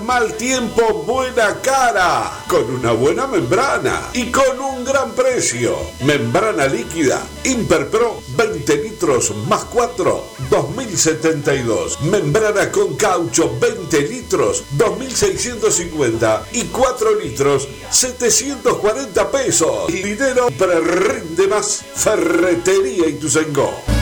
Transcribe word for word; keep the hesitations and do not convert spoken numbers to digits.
al mal tiempo buena cara, con una buena membrana y con un gran precio. Membrana líquida Imperpro veinte litros más cuatro, dos mil setenta y dos. Membrana con caucho veinte litros, dos mil seiscientos cincuenta y cuatro litros, setecientos cuarenta pesos. Y dinero para rinde más. Ferretería Ituzaingó.